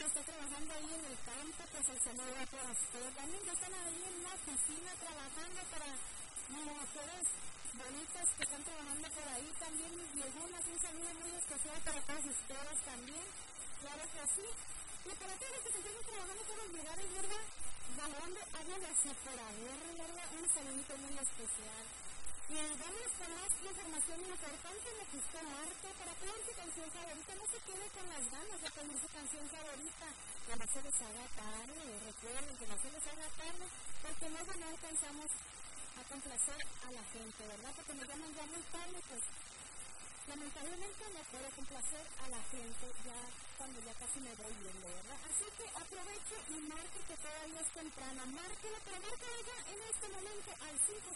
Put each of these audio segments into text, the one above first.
está trabajando ahí en el campo, pues el saludo para usted. También ya están ahí en la oficina trabajando para mujeres bonitas que están trabajando por ahí. También mis viejunas, un saludo muy especial para todos ustedes también. Claro que sí. Y para todos los que están trabajando por los lugares, ¿verdad? Valorando área de separador, ¿verdad? Un saludito muy especial. Y vamos con más información importante de que usted marca para pedir su canción favorita. No se quede con las ganas de pedir su canción favorita. Que no se les haga tarde. Recuerden que no se les haga tarde porque luego no alcanzamos a complacer a la gente, ¿verdad? Porque me llaman ya muy tarde, pues lamentablemente no puedo complacer a la gente ya cuando ya casi me voy yendo, ¿verdad? Así que aproveche y marque que todavía es temprano. Márquelo, pero márquelo ya en este momento al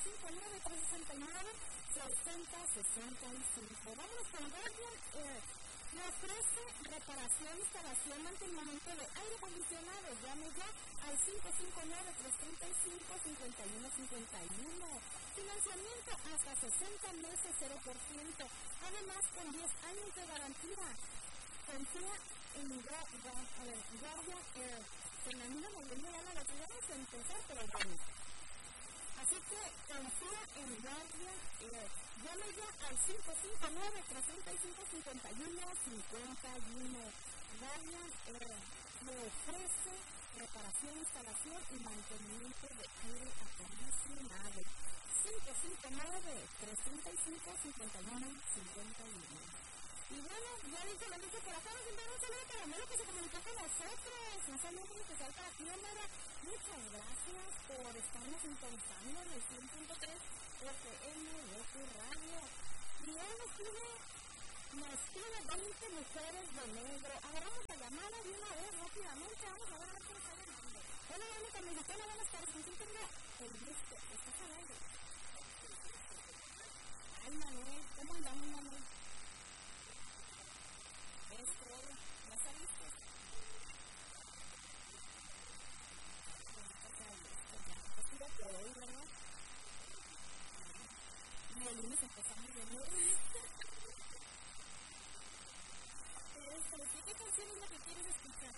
559-369-6065. Vámonos con Guardian Air. Le ofrece reparación, instalación, mantenimiento de aire acondicionado. Llame ya al 559-335-5151. Financiamiento hasta 60 meses, 0%. Además, con 10 años de garantía. Confía en Guardian Air. Se me anima moviendo ya la batería. Vamos a empezar, pero bueno. Así que confía en Guardian Air. Llame ya al 559-335-5151. Guardian Air le ofrece reparación, instalación y mantenimiento de aire acondicionado. 559-335-5151. Y bueno, ya dice lo dice por acá, nos enviaron un saludo para Melo que se comunicó con nosotros. Un saludo muy especial para ti, Mara. Muchas gracias por estarnos sintonizando en el 100.3 FM de tu radio. Y hoy nos pide 20 mujeres de negro. Agarramos la llamada de una vez rápidamente. Vamos a ver qué nos está llamando. Hola, Mónica Mexicana, buenas tardes. ¿Con quién tengo el gusto? ¿Estás al aire? Ay, Manuel, ¿cómo andamos, Manuel? ¿Ya saliste? Pues que hoy, ¿verdad? Y el lunes empezamos de nuevo. ¿Qué canción es la que quieres escuchar?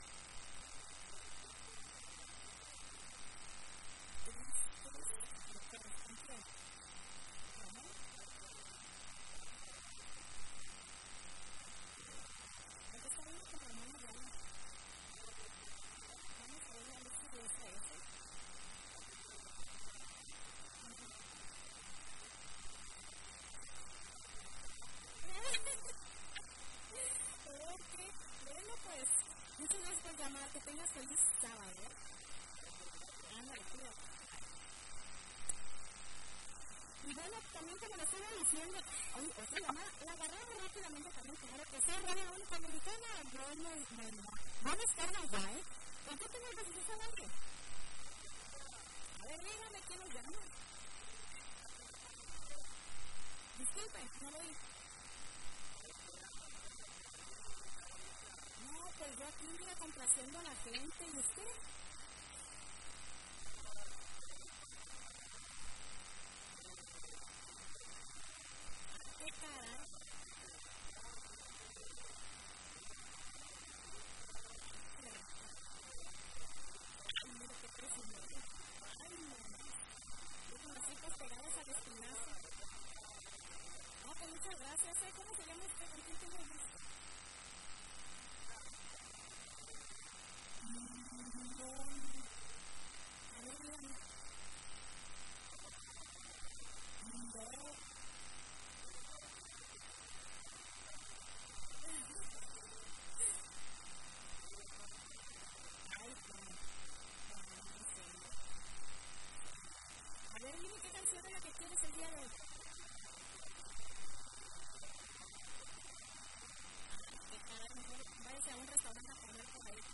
Muchas gracias por llamar, que tengas feliz sábado. Ándale, cuídate. Y bueno, también como le estaba diciendo, otra llamada, la agarramos rápidamente también, claro que sí, Radio Única Americana, buenas tardes ya, ¿eh? ¿Por qué tengo el beso al aire? A ver, dígame quién nos llama. Disculpe, no lo oí. No, pues yo aquí mira complaciendo a la gente, ¿y usted? ¿Qué caray? Ay, mira qué presumido. Ay, no. Yo con las hijas pegadas al espinazo. No, pues muchas gracias. ¿Cómo se llama usted? ¿Con quién tengo el gusto? A ver, dime qué canción es la que quieres el día de hoy.